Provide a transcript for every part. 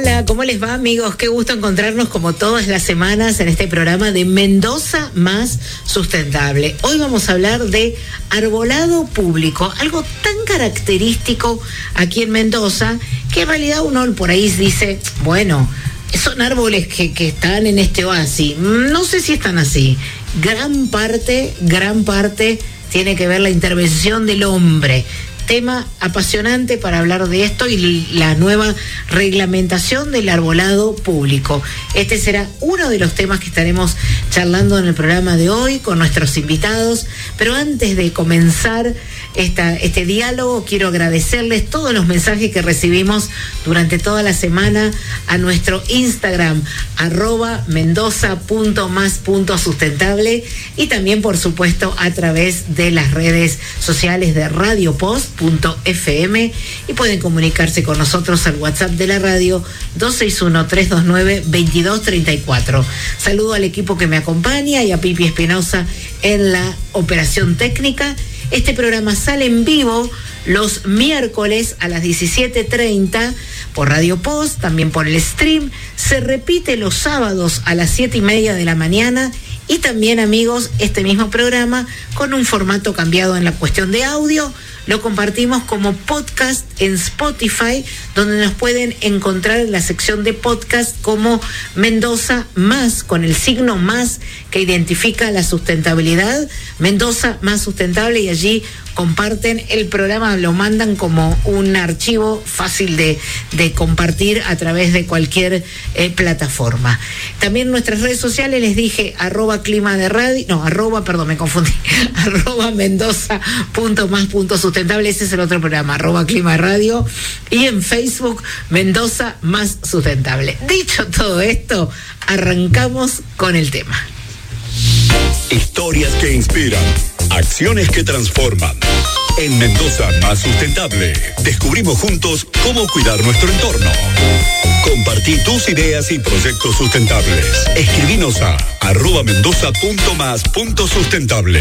Hola, ¿cómo les va, amigos? Qué gusto encontrarnos como todas las semanas en este programa de Mendoza Más Sustentable. Hoy vamos a hablar de arbolado público, algo tan característico aquí en Mendoza que en realidad uno por ahí dice, bueno, son árboles que están en este oasis. No sé si están así. Gran parte tiene que ver la intervención del hombre. Tema apasionante para hablar de esto y la nueva reglamentación del arbolado público. Este será uno de los temas que estaremos charlando en el programa de hoy con nuestros invitados. Pero antes de comenzar este diálogo, quiero agradecerles todos los mensajes que recibimos durante toda la semana a nuestro Instagram, @mendoza.mas.sustentable, y también, por supuesto, a través de las redes sociales de Radio Post.fm, y pueden comunicarse con nosotros al WhatsApp de la radio 261-329-2234. Saludo al equipo que me acompaña y a Pipi Espinosa en la operación técnica. Este programa sale en vivo los miércoles a las 17:30 por Radio Post, también por el stream. Se repite los sábados a las 7:30 de la mañana. Y también, amigos, este mismo programa con un formato cambiado en la cuestión de audio lo compartimos como podcast en Spotify, donde nos pueden encontrar en la sección de podcast como Mendoza Más, con el signo más que identifica la sustentabilidad, Mendoza Más Sustentable, y allí comparten el programa, lo mandan como un archivo fácil de compartir a través de cualquier plataforma. También nuestras redes sociales, les dije, @Mendoza.más.sustentable, ese es el otro programa, @Clima de Radio, y en Facebook, Mendoza Más Sustentable. Dicho todo esto, arrancamos con el tema. Historias que inspiran, acciones que transforman. En Mendoza Más Sustentable, descubrimos juntos cómo cuidar nuestro entorno. Compartí tus ideas y proyectos sustentables. Escribinos a @mendoza.mas.sustentable.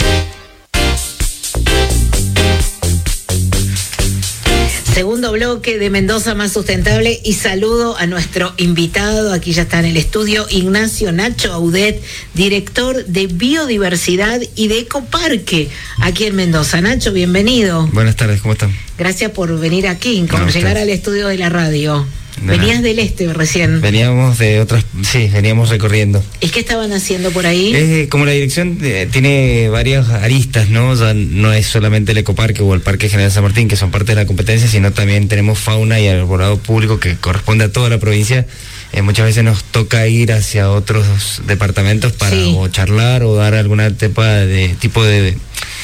Segundo bloque de Mendoza Más Sustentable, y saludo a nuestro invitado, aquí ya está en el estudio, Ignacio Nacho Audet, director de Biodiversidad y de Ecoparque aquí en Mendoza. Nacho, bienvenido. Buenas tardes, ¿cómo están? Gracias por venir aquí, por llegar al estudio de la radio. Venías del este recién. Veníamos recorriendo. ¿Y qué estaban haciendo por ahí? Como la dirección tiene varias aristas, ¿no? O sea, no es solamente el Ecoparque o el Parque General San Martín, que son parte de la competencia, sino también tenemos fauna y arbolado público que corresponde a toda la provincia. Muchas veces nos toca ir hacia otros departamentos para o charlar o dar alguna tipo de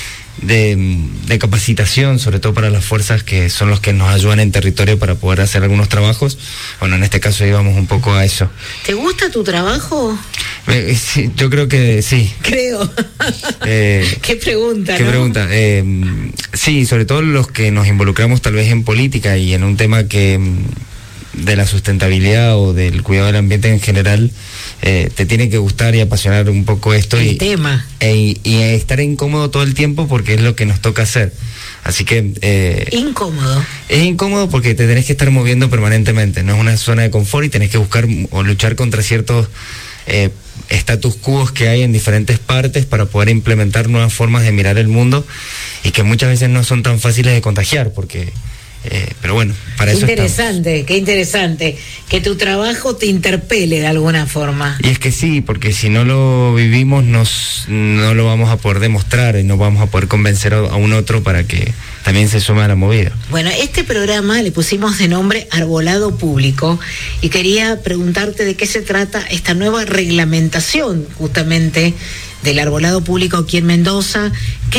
capacitación, sobre todo para las fuerzas que son los que nos ayudan en territorio para poder hacer algunos trabajos. Bueno, en este caso íbamos un poco a eso. ¿Te gusta tu trabajo? Sí, yo creo que sí. Creo. Qué pregunta, ¿Qué pregunta? Sí, sobre todo los que nos involucramos tal vez en política y en un tema que de la sustentabilidad o del cuidado del ambiente en general, te tiene que gustar y apasionar un poco esto y estar incómodo todo el tiempo, porque es lo que nos toca hacer. Así que incómodo. Es incómodo porque te tenés que estar moviendo permanentemente, no es una zona de confort y tenés que buscar o luchar contra ciertos status quo que hay en diferentes partes para poder implementar nuevas formas de mirar el mundo, y que muchas veces no son tan fáciles de contagiar, porque pero bueno, para eso interesante, qué interesante que tu trabajo te interpele de alguna forma. Y es que sí, porque si no lo vivimos no lo vamos a poder demostrar y no vamos a poder convencer a un otro para que también se sume a la movida. Bueno, este programa le pusimos de nombre Arbolado Público, y quería preguntarte de qué se trata esta nueva reglamentación justamente del arbolado público aquí en Mendoza.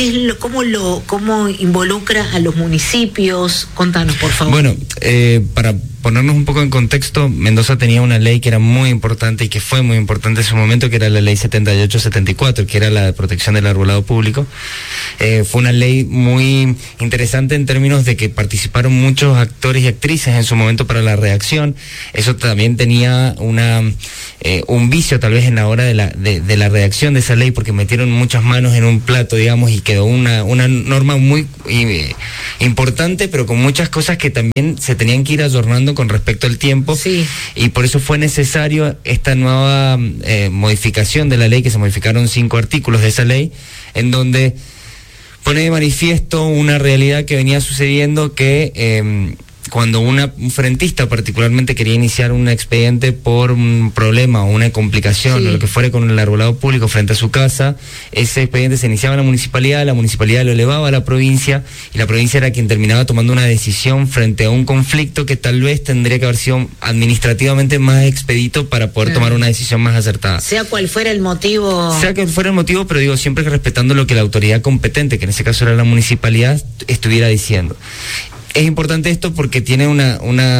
¿Cómo involucra a los municipios? Contanos, por favor. Bueno, para ponernos un poco en contexto, Mendoza tenía una ley que era muy importante y que fue muy importante en su momento, que era la ley 7874, que era la de protección del arbolado público. Fue una ley muy interesante en términos de que participaron muchos actores y actrices en su momento para la redacción. Eso también tenía un vicio tal vez en la hora de la redacción de esa ley, porque metieron muchas manos en un plato, digamos, y quedó una norma muy importante, pero con muchas cosas que también se tenían que ir ayornando con respecto al tiempo. Sí. Y por eso fue necesario esta nueva modificación de la ley, que se modificaron 5 artículos de esa ley, en donde pone de manifiesto una realidad que venía sucediendo, que cuando un frentista particularmente quería iniciar un expediente por un problema o una complicación, sí, o lo que fuera con el arbolado público frente a su casa, ese expediente se iniciaba en la municipalidad lo elevaba a la provincia, y la provincia era quien terminaba tomando una decisión frente a un conflicto que tal vez tendría que haber sido administrativamente más expedito para poder tomar una decisión más acertada. Sea cual fuera el motivo. Sea que fuera el motivo, pero digo, siempre respetando lo que la autoridad competente, que en ese caso era la municipalidad, estuviera diciendo. Es importante esto porque tiene una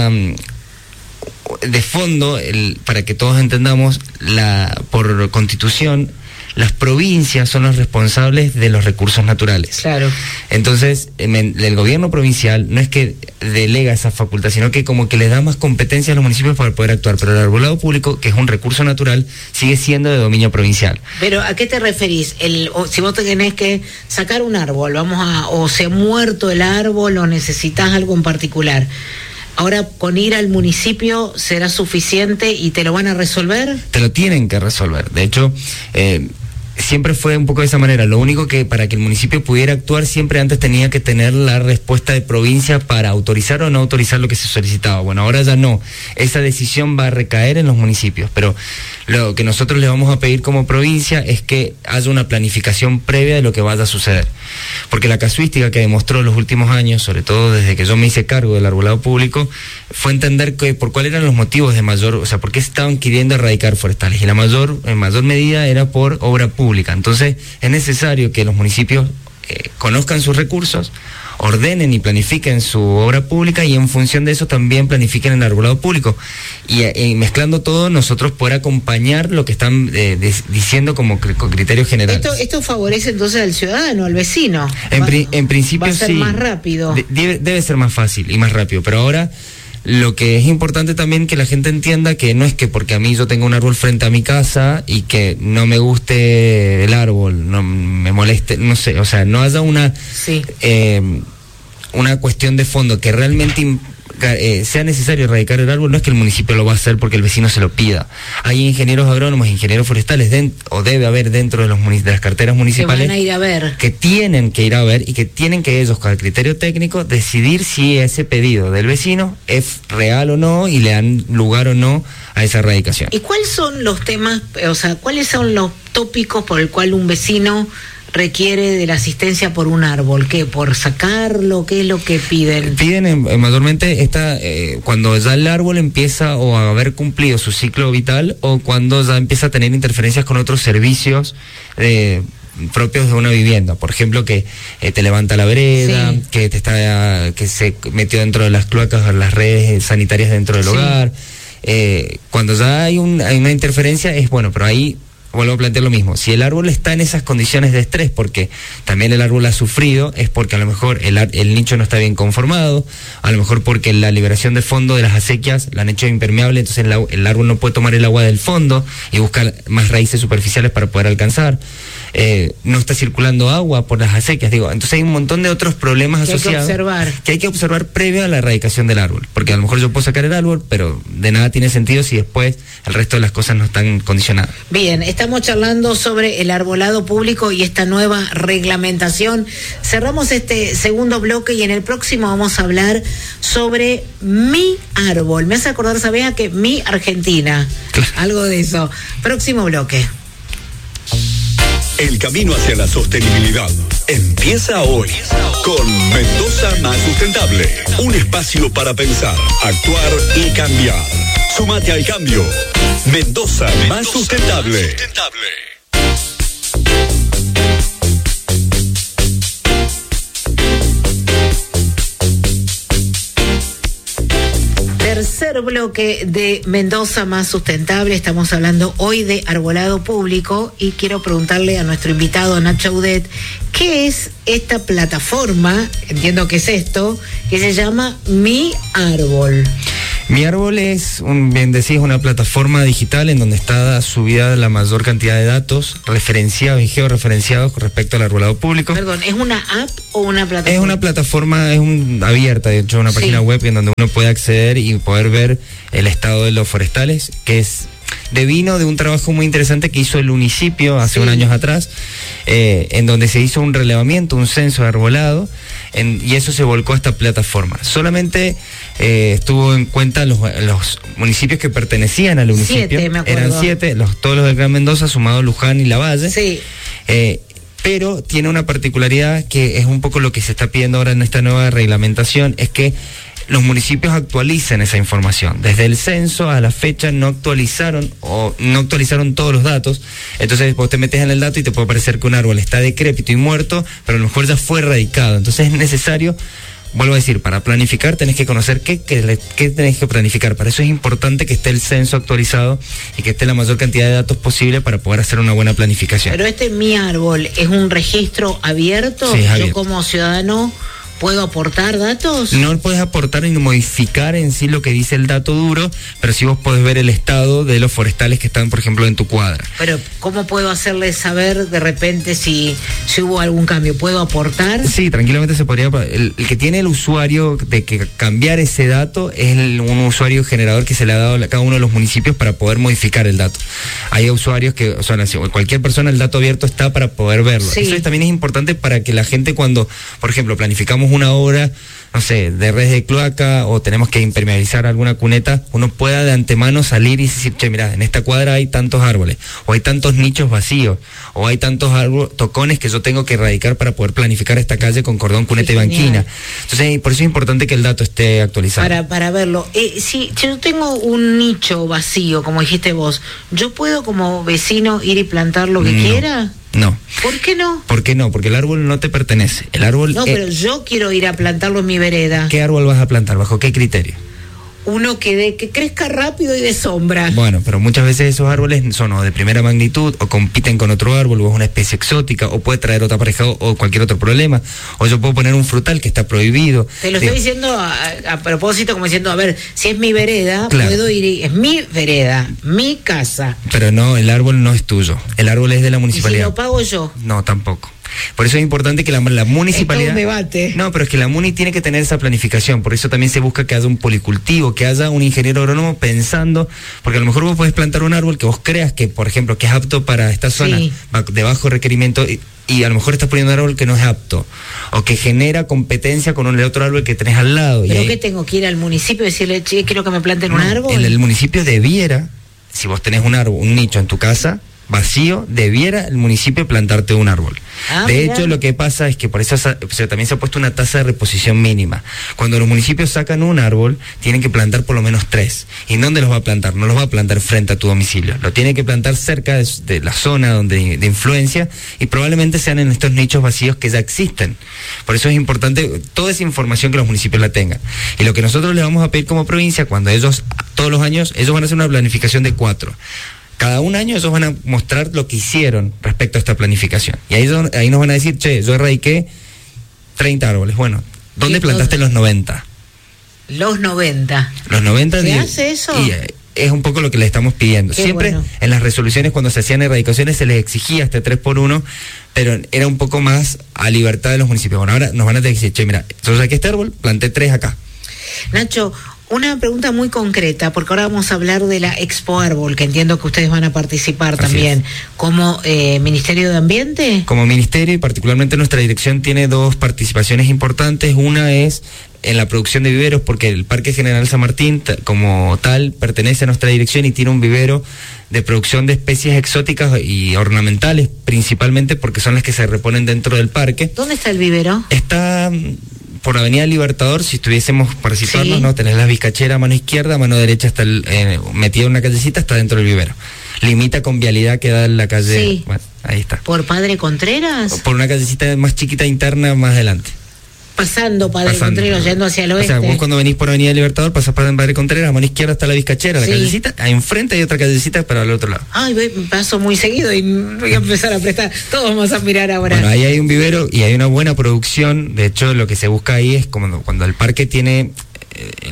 de fondo, para que todos entendamos, por constitución, las provincias son los responsables de los recursos naturales. Claro. Entonces, el gobierno provincial no es que delega esa facultad, sino que como que les da más competencia a los municipios para poder actuar. Pero el arbolado público, que es un recurso natural, sigue siendo de dominio provincial. Pero ¿a qué te referís? Si vos tenés que sacar un árbol, o se ha muerto el árbol, o necesitas algo en particular, ahora con ir al municipio será suficiente y te lo van a resolver. Te lo tienen que resolver. De hecho, siempre fue un poco de esa manera. Lo único que para que el municipio pudiera actuar, siempre antes tenía que tener la respuesta de provincia para autorizar o no autorizar lo que se solicitaba. Bueno, ahora ya no. Esa decisión va a recaer en los municipios, pero lo que nosotros le vamos a pedir como provincia es que haya una planificación previa de lo que vaya a suceder. Porque la casuística que demostró en los últimos años, sobre todo desde que yo me hice cargo del arbolado público, fue entender que por cuáles eran los motivos de mayor, o sea, por qué estaban queriendo erradicar forestales. Y en mayor medida era por obra pública. Entonces, es necesario que los municipios conozcan sus recursos, ordenen y planifiquen su obra pública, y en función de eso también planifiquen el arbolado público, y mezclando todo, nosotros poder acompañar lo que están diciendo como criterios generales. Esto favorece entonces al ciudadano, al vecino. En principio va a ser sí, más rápido. Debe ser más fácil y más rápido, pero ahora lo que es importante también que la gente entienda que no es que porque a mí yo tengo un árbol frente a mi casa y que no me guste el árbol, no me moleste, no sé, o sea, no haya una cuestión de fondo que realmente sea necesario erradicar el árbol. No es que el municipio lo va a hacer porque el vecino se lo pida. Hay ingenieros agrónomos, ingenieros forestales, o debe haber dentro de las carteras municipales, que van a ir a ver, que tienen que ir a ver, y que tienen que ellos, con el criterio técnico, decidir si ese pedido del vecino es real o no, y le dan lugar o no a esa erradicación. ¿Y cuáles son los temas, o sea, cuáles son los tópicos por el cual un vecino requiere de la asistencia por un árbol? ¿Qué? ¿Por sacarlo? ¿Qué es lo que piden? Piden mayormente cuando ya el árbol empieza o a haber cumplido su ciclo vital, o cuando ya empieza a tener interferencias con otros servicios propios de una vivienda. Por ejemplo, que te levanta la vereda, sí, que se metió dentro de las cloacas, las redes sanitarias dentro del hogar. Cuando ya hay una interferencia, es bueno, pero ahí vuelvo a plantear lo mismo. Si el árbol está en esas condiciones de estrés, porque también el árbol ha sufrido, es porque a lo mejor el nicho no está bien conformado, a lo mejor porque la liberación de fondo de las acequias la han hecho impermeable, entonces el árbol no puede tomar el agua del fondo y buscar más raíces superficiales para poder alcanzar. No está circulando agua por las acequias, entonces hay un montón de otros problemas asociados que hay que observar previo a la erradicación del árbol, porque a lo mejor yo puedo sacar el árbol, pero de nada tiene sentido si después el resto de las cosas no están condicionadas. Bien, estamos charlando sobre el arbolado público y esta nueva reglamentación. Cerramos este segundo bloque y en el próximo vamos a hablar sobre Mi Árbol. Me hace acordar, ¿sabés? Que Mi Argentina, algo de eso. Próximo bloque. El camino hacia la sostenibilidad empieza hoy con Mendoza Más Sustentable. Un espacio para pensar, actuar y cambiar. Súmate al cambio. Mendoza Más Sustentable. Tercer bloque de Mendoza Más Sustentable. Estamos hablando hoy de arbolado público y quiero preguntarle a nuestro invitado Nacho Audet, ¿qué es esta plataforma? Entiendo que es esto, que se llama Mi Árbol. Mi árbol es, bien decís, una plataforma digital en donde está subida la mayor cantidad de datos referenciados y georreferenciados con respecto al arbolado público. Perdón, ¿es una app o una plataforma? Es una plataforma, abierta, de hecho, una página web en donde uno puede acceder y poder ver el estado de los forestales, que devino de un trabajo muy interesante que hizo el municipio hace unos años atrás, en donde se hizo un relevamiento, un censo de arbolado, y eso se volcó a esta plataforma. Solamente estuvo en cuenta los municipios que pertenecían al municipio. 7, me acuerdo. Eran 7, todos los del Gran Mendoza, sumado Luján y Lavalle. Sí. Pero tiene una particularidad que es un poco lo que se está pidiendo ahora en esta nueva reglamentación, es que los municipios actualicen esa información. Desde el censo a la fecha no actualizaron todos los datos. Entonces vos te metes en el dato y te puede parecer que un árbol está decrépito y muerto, pero a lo mejor ya fue erradicado. Entonces es necesario, vuelvo a decir, para planificar tenés que conocer qué tenés que planificar. Para eso es importante que esté el censo actualizado y que esté la mayor cantidad de datos posible para poder hacer una buena planificación. Pero Mi Árbol es un registro abierto. Sí, abierto. Yo como ciudadano ¿puedo aportar datos? No puedes aportar ni modificar en sí lo que dice el dato duro, pero sí vos podés ver el estado de los forestales que están, por ejemplo, en tu cuadra. Pero ¿cómo puedo hacerle saber de repente si hubo algún cambio? ¿Puedo aportar? Sí, tranquilamente se podría. El que tiene el usuario de que cambiar ese dato es un usuario generador que se le ha dado a cada uno de los municipios para poder modificar el dato. Hay usuarios que, cualquier persona, el dato abierto está para poder verlo. Sí. Eso también es importante para que la gente, cuando, por ejemplo, planificamos una obra, no sé, de redes de cloaca o tenemos que impermeabilizar alguna cuneta, uno pueda de antemano salir y decir, che, mirá, en esta cuadra hay tantos árboles, o hay tantos nichos vacíos, o hay tantos tocones que yo tengo que erradicar para poder planificar esta calle con cordón, cuneta y banquina. Entonces, por eso es importante que el dato esté actualizado. Para verlo. Si yo tengo un nicho vacío, como dijiste vos, ¿yo puedo como vecino ir y plantar lo que quiera? No. ¿Por qué no? ¿Por qué no? Porque el árbol no te pertenece. El árbol. No, pero yo quiero ir a plantarlo en mi vereda. ¿Qué árbol vas a plantar? ¿Bajo qué criterio? Uno que crezca rápido y de sombra. Bueno, pero muchas veces esos árboles son o de primera magnitud, o compiten con otro árbol, o es una especie exótica, o puede traer otra pareja o cualquier otro problema. O yo puedo poner un frutal que está prohibido. Te lo estoy diciendo a propósito, como diciendo, a ver, si es mi vereda, claro, puedo ir, es mi vereda, mi casa. Pero no, el árbol no es tuyo, el árbol es de la municipalidad. ¿Y si lo pago yo? No, tampoco. Por eso es importante que la municipalidad... Es todo un debate. No, pero es que la MUNI tiene que tener esa planificación, por eso también se busca que haya un policultivo, que haya un ingeniero agrónomo pensando, porque a lo mejor vos podés plantar un árbol que vos creas que, por ejemplo, que es apto para esta zona, sí, de bajo requerimiento, y a lo mejor estás poniendo un árbol que no es apto, o que genera competencia con el otro árbol que tenés al lado. ¿Pero qué tengo que ir al municipio y decirle, che, quiero que me planten un árbol? El municipio debiera, si vos tenés un árbol, un nicho en tu casa vacío, debiera el municipio plantarte un árbol. De hecho, lo que pasa es que por eso también se ha puesto una tasa de reposición mínima. Cuando los municipios sacan un árbol, tienen que plantar por lo menos 3. ¿Y dónde los va a plantar? No los va a plantar frente a tu domicilio. Lo tienen que plantar cerca de la zona de influencia, y probablemente sean en estos nichos vacíos que ya existen. Por eso es importante toda esa información que los municipios la tengan. Y lo que nosotros les vamos a pedir como provincia, cuando ellos, todos los años, ellos van a hacer una planificación de 4. Cada un año ellos van a mostrar lo que hicieron respecto a esta planificación. Y ahí nos van a decir, che, yo erradiqué 30 árboles. Bueno, ¿dónde plantaste los 90? Los 90. Los 90. ¿Se hace eso? Y es un poco lo que le estamos pidiendo. Qué Siempre bueno. En las resoluciones, cuando se hacían erradicaciones, se les exigía este 3x1, pero era un poco más a libertad de los municipios. Bueno, ahora nos van a decir, che, mira, yo saqué este árbol, planté 3 acá. Nacho, una pregunta muy concreta, porque ahora vamos a hablar de la Expo Árbol, que entiendo que ustedes van a participar también. ¿Como Ministerio de Ambiente? Como Ministerio, y particularmente nuestra dirección tiene 2 participaciones importantes. Una es en la producción de viveros, porque el Parque General San Martín, como tal, pertenece a nuestra dirección y tiene un vivero de producción de especies exóticas y ornamentales, principalmente porque son las que se reponen dentro del parque. ¿Dónde está el vivero? Está por Avenida Libertador, si estuviésemos para situarnos, sí, ¿no? Tenés la Vizcachera a mano izquierda, a mano derecha está metida en una callecita, está dentro del vivero. Limita con vialidad que da en la calle. Sí. Bueno, ahí está. ¿Por Padre Contreras? Por una callecita más chiquita interna más adelante. Pasando Padre Contreras, yendo hacia el oeste. O sea, vos cuando venís por Avenida Libertador pasás para Padre Contreras, a mano izquierda está la Vizcachera, la callecita, enfrente hay otra callecita para el otro lado. Ay, paso muy seguido y voy a empezar a prestar. Todos vamos a mirar ahora. Bueno, ahí hay un vivero y hay una buena producción. De hecho, lo que se busca ahí es como cuando el parque tiene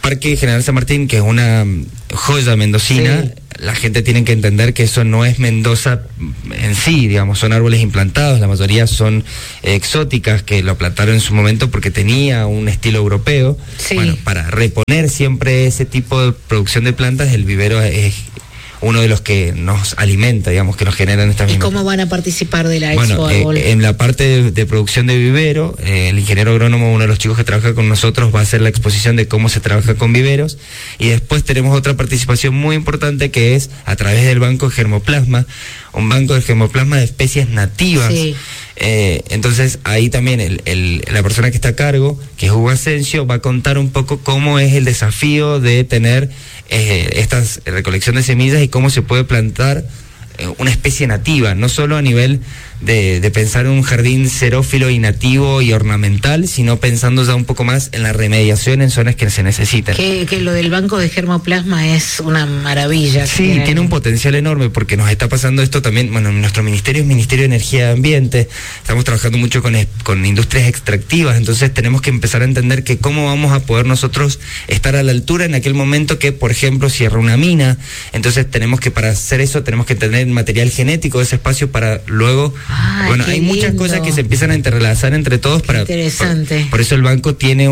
Parque General San Martín, que es una joya mendocina, sí. La gente tiene que entender que eso no es Mendoza en sí, digamos, son árboles implantados, la mayoría son exóticas, que lo plantaron en su momento porque tenía un estilo europeo. Sí. Bueno, para reponer siempre ese tipo de producción de plantas, el vivero es uno de los que nos alimenta, digamos, que nos generan estas mismas. ¿Y cómo van a participar de la Expo Árbol? En la parte de producción de vivero, el ingeniero agrónomo, uno de los chicos que trabaja con nosotros, va a hacer la exposición de cómo se trabaja con viveros, y después tenemos otra participación muy importante que es a través del Banco de Germoplasma, un banco de germoplasma de especies nativas. Sí. Entonces ahí también la persona que está a cargo, que es Hugo Asensio, va a contar un poco cómo es el desafío de tener estas recolección de semillas y cómo se puede plantar una especie nativa, no solo a nivel de pensar en un jardín xerófilo y nativo y ornamental, sino pensando ya un poco más en la remediación en zonas que se necesitan. Que lo del banco de germoplasma es una maravilla. Sí, tiene un potencial enorme porque nos está pasando esto también. Bueno, nuestro ministerio es Ministerio de Energía y Ambiente, estamos trabajando mucho con industrias extractivas, entonces tenemos que empezar a entender que cómo vamos a poder nosotros estar a la altura en aquel momento que, por ejemplo, cierra una mina. Entonces tenemos que, para hacer eso, tenemos que tener material genético de ese espacio para luego... Ay, bueno, hay muchas cosas que se empiezan a interrelazar entre todos. Interesante. Por eso el banco tiene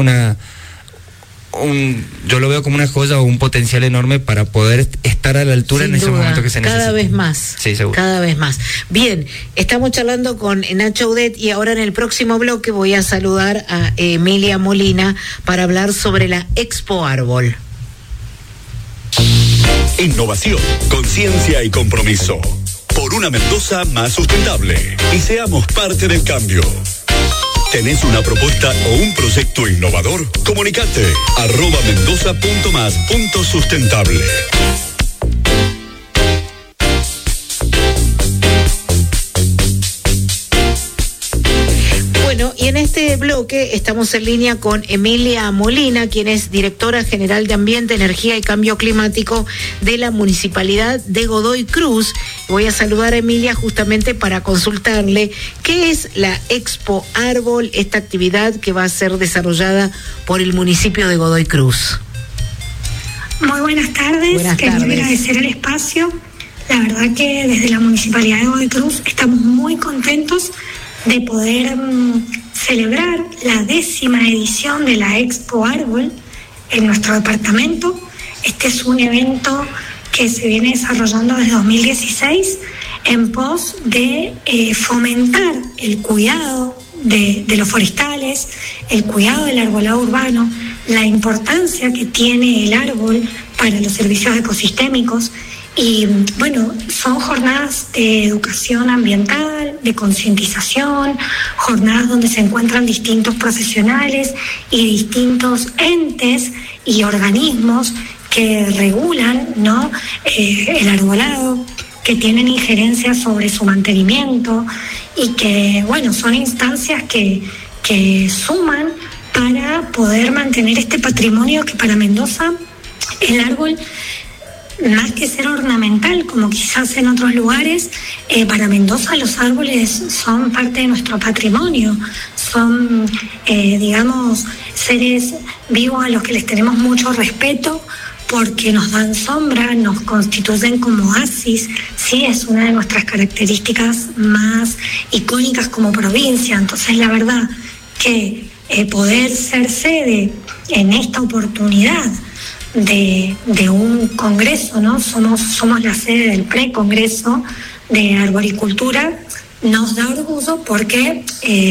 yo lo veo como una joya o un potencial enorme para poder estar a la altura en ese momento que se necesita. Cada vez más. Sí, seguro. Cada vez más. Bien, estamos charlando con Nacho Audet y ahora en el próximo bloque voy a saludar a Emilia Molina para hablar sobre la Expo Árbol. Innovación, conciencia y compromiso. Por una Mendoza más sustentable. Y seamos parte del cambio. ¿Tenés una propuesta o un proyecto innovador? Comunicate @mendoza.mas.sustentable. Bueno, y en este bloque estamos en línea con Emilia Molina, quien es directora general de Ambiente, Energía y Cambio Climático de la Municipalidad de Godoy Cruz. Voy a saludar a Emilia justamente para consultarle qué es la Expo Árbol, esta actividad que va a ser desarrollada por el municipio de Godoy Cruz. Muy buenas tardes. Quería agradecer el espacio. La verdad que desde la Municipalidad de Godoy Cruz estamos muy contentos de poder celebrar la 10ª edición de la Expo Árbol en nuestro departamento. Este es un evento que se viene desarrollando desde 2016 en pos de fomentar el cuidado de los forestales, el cuidado del arbolado urbano, la importancia que tiene el árbol para los servicios ecosistémicos. Y bueno, son jornadas de educación ambiental, de concientización, jornadas donde se encuentran distintos profesionales y distintos entes y organismos que regulan, ¿no?, el arbolado, que tienen injerencia sobre su mantenimiento y que, bueno, son instancias que suman para poder mantener este patrimonio que para Mendoza el árbol, más que ser ornamental, como quizás en otros lugares, para Mendoza los árboles son parte de nuestro patrimonio, son, digamos, seres vivos a los que les tenemos mucho respeto porque nos dan sombra, nos constituyen como oasis. Sí, es una de nuestras características más icónicas como provincia. Entonces, la verdad que poder ser sede en esta oportunidad de un congreso, ¿no? Somos la sede del precongreso de arboricultura, nos da orgullo porque,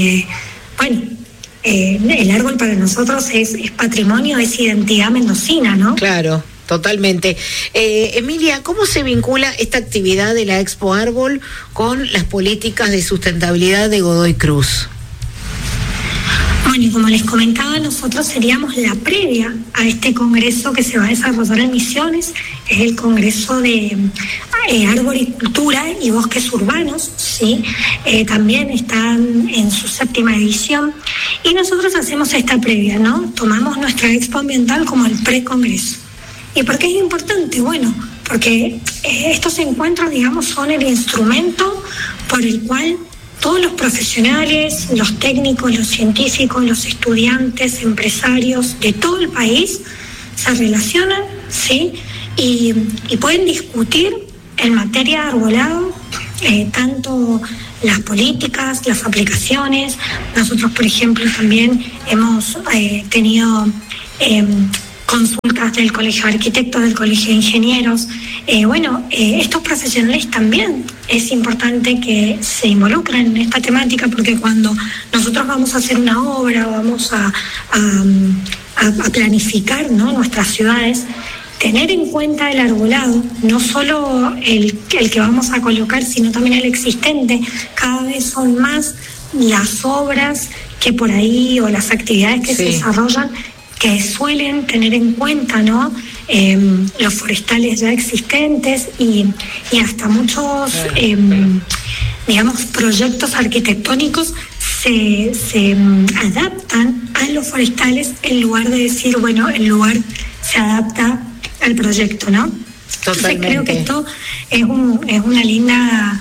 el árbol para nosotros es patrimonio, es identidad mendocina, ¿no? Claro, totalmente. Emilia, ¿cómo se vincula esta actividad de la Expo Árbol con las políticas de sustentabilidad de Godoy Cruz? Bueno, y como les comentaba, nosotros seríamos la previa a este congreso que se va a desarrollar en Misiones. Es el Congreso de Arboricultura y Bosques Urbanos, ¿sí? También están en su 7ª edición. Y nosotros hacemos esta previa, ¿no? Tomamos nuestra Expo Ambiental como el precongreso. ¿Y por qué es importante? Bueno, porque estos encuentros, digamos, son el instrumento por el cual todos los profesionales, los técnicos, los científicos, los estudiantes, empresarios de todo el país se relacionan, ¿sí? Y pueden discutir en materia de arbolado tanto las políticas, las aplicaciones. Nosotros, por ejemplo, también hemos tenido consultas del Colegio de Arquitectos, del Colegio de Ingenieros. Estos profesionales también es importante que se involucren en esta temática, porque cuando nosotros vamos a hacer una obra, vamos a planificar, ¿no?, nuestras ciudades, tener en cuenta el arbolado, no solo el que vamos a colocar, sino también el existente. Cada vez son más las obras que por ahí, o las actividades que se desarrollan, que suelen tener en cuenta, ¿no?, los forestales ya existentes y hasta muchos, proyectos arquitectónicos se adaptan a los forestales, en lugar de decir, bueno, el lugar se adapta al proyecto, ¿no? Totalmente. Entonces creo que esto es una linda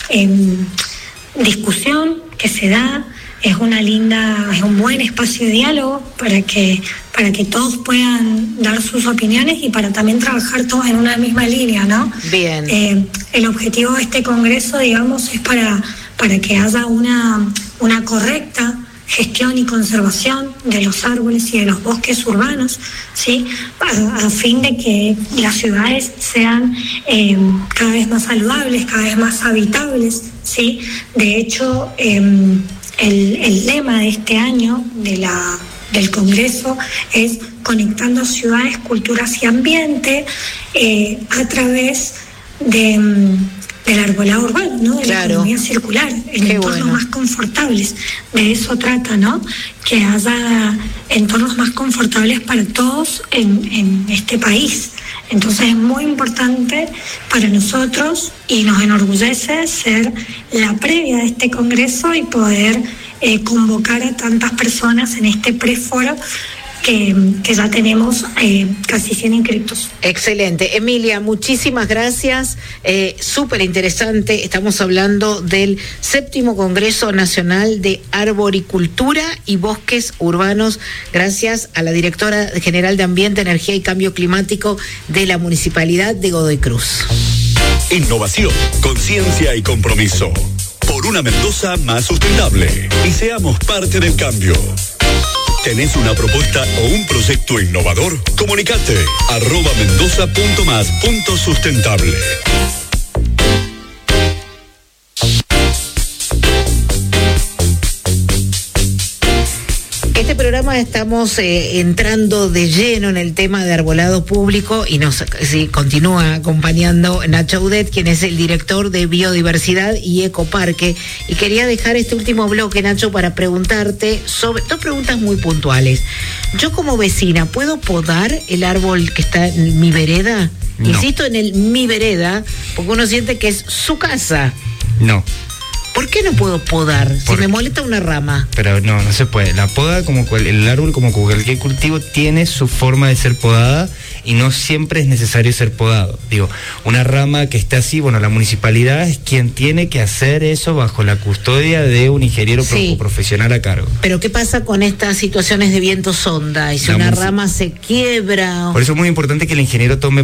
discusión que se da, es un buen espacio de diálogo para que todos puedan dar sus opiniones y para también trabajar todos en una misma línea, ¿no? Bien. El objetivo de este congreso, digamos, es para que haya una correcta gestión y conservación de los árboles y de los bosques urbanos, ¿sí? A fin de que las ciudades sean cada vez más saludables, cada vez más habitables, ¿sí? De hecho, el lema de este año del Congreso es Conectando Ciudades, Culturas y Ambiente a través del arbolado urbano, ¿no? De la economía circular, en entornos más confortables. De eso trata, ¿no? Que haya entornos más confortables para todos en este país. Entonces es muy importante para nosotros y nos enorgullece ser la previa de este congreso y poder convocar a tantas personas en este preforo que ya tenemos casi 100 inscritos. Excelente. Emilia, muchísimas gracias. Súper interesante. Estamos hablando del 7º Congreso Nacional de Arboricultura y Bosques Urbanos, gracias a la directora general de Ambiente, Energía y Cambio Climático de la Municipalidad de Godoy Cruz. Innovación, conciencia y compromiso. Por una Mendoza más sustentable. Y seamos parte del cambio. ¿Tenés una propuesta o un proyecto innovador? Comunicate @mendoza.mas.sustentable. Este programa estamos entrando de lleno en el tema de arbolado público y nos continúa acompañando Nacho Audet, quien es el director de Biodiversidad y Ecoparque. Y quería dejar este último bloque, Nacho, para preguntarte sobre 2 preguntas muy puntuales. Yo como vecina, ¿puedo podar el árbol que está en mi vereda? No. Insisto en mi vereda, porque uno siente que es su casa. No. ¿Por qué no puedo podar? Si me molesta una rama. Pero no se puede. La poda, el árbol, como cualquier cultivo, tiene su forma de ser podada y no siempre es necesario ser podado. Digo, una rama que esté así, la municipalidad es quien tiene que hacer eso bajo la custodia de un ingeniero profesional a cargo. Pero ¿qué pasa con estas situaciones de viento sonda? Y si una rama se quiebra... Por eso es muy importante que el ingeniero tome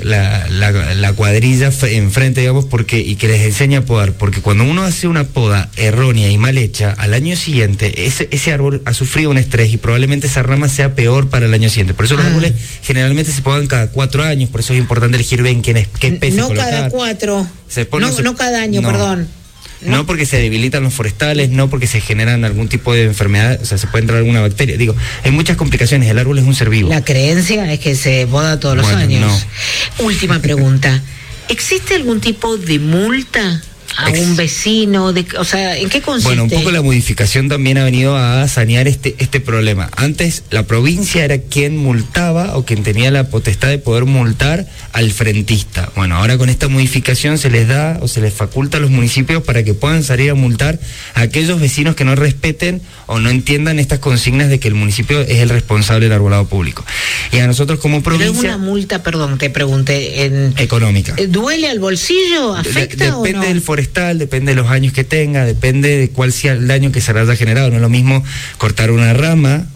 la cuadrilla enfrente, digamos, y que les enseñe a podar, porque cuando uno hace una poda errónea y mal hecha, al año siguiente ese árbol ha sufrido un estrés y probablemente esa rama sea peor para el año siguiente. Por eso los árboles generalmente se podan cada 4 años, por eso es importante elegir bien qué especie no colocar. Cada 4, no cada año, perdón. No porque se debilitan los forestales, no porque se generan algún tipo de enfermedad, o sea, se puede entrar alguna bacteria. Digo, hay muchas complicaciones, el árbol es un ser vivo. La creencia es que se poda todos los años. No. Última pregunta. ¿Existe algún tipo de multa a un vecino? O sea, ¿en qué consiste? Bueno, un poco la modificación también ha venido a sanear este problema. Antes la provincia era quien multaba o quien tenía la potestad de poder multar al frentista. Bueno, ahora con esta modificación se les da o se les faculta a los municipios para que puedan salir a multar a aquellos vecinos que no respeten o no entiendan estas consignas de que el municipio es el responsable del arbolado público. Y a nosotros como provincia... Pero es una multa, perdón, te pregunté... económica. ¿Duele al bolsillo? ¿Afecta o no? Depende del forestal, depende de los años que tenga, depende de cuál sea el daño que se le haya generado. No es lo mismo cortar una rama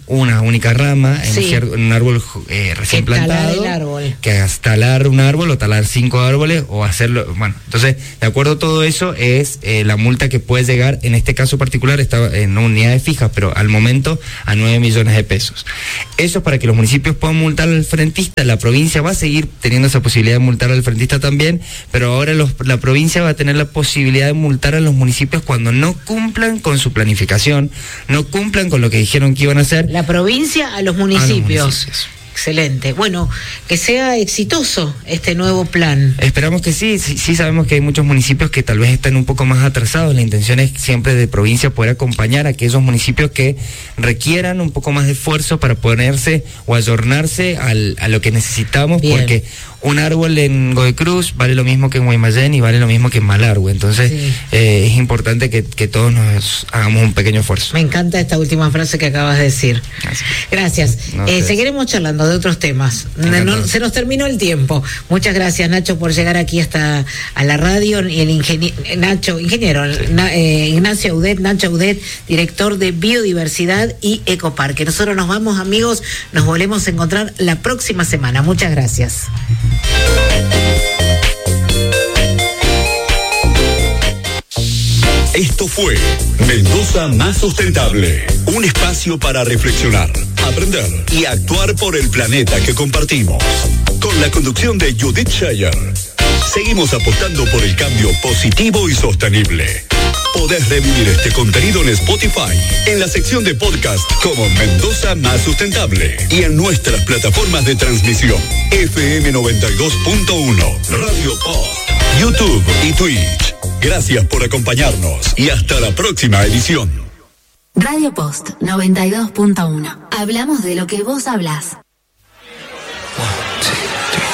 una única rama en un árbol recién plantado, que talar un árbol o talar 5 árboles o hacerlo, bueno, entonces de acuerdo a todo eso es la multa que puede llegar, en este caso particular está en unidades fijas, pero al momento a 9 millones de pesos. Eso es para que los municipios puedan multar al frentista. La provincia va a seguir teniendo esa posibilidad de multar al frentista también, pero ahora la provincia va a tener la posibilidad de multar a los municipios cuando no cumplan con su planificación, no cumplan con lo que dijeron que iban a hacer. La provincia a los municipios. Excelente. Bueno, que sea exitoso este nuevo plan. Esperamos que sí sabemos que hay muchos municipios que tal vez están un poco más atrasados. La intención es siempre de provincia poder acompañar a aquellos municipios que requieran un poco más de esfuerzo para ponerse o ayornarse a lo que necesitamos. Bien. Porque un árbol en Godoy Cruz vale lo mismo que en Guaymallén y vale lo mismo que en Malargüe. Entonces es importante que todos nos hagamos un pequeño esfuerzo. Me encanta esta última frase que acabas de decir. Gracias. Seguiremos charlando de otros temas. Se nos terminó el tiempo. Muchas gracias, Nacho, por llegar aquí hasta a la radio. Y el Ignacio Audet, Nacho Audet, director de Biodiversidad y Ecoparque. Nosotros nos vamos, amigos, nos volvemos a encontrar la próxima semana. Muchas gracias. Esto fue Mendoza Más Sustentable, un espacio para reflexionar, aprender y actuar por el planeta que compartimos. Con la conducción de Judith Scheyer. Seguimos apostando por el cambio positivo y sostenible. Podés revivir este contenido en Spotify, en la sección de podcast como Mendoza Más Sustentable y en nuestras plataformas de transmisión FM 92.1, Radio Post, YouTube y Twitch. Gracias por acompañarnos y hasta la próxima edición. Radio Post 92.1. Hablamos de lo que vos hablás.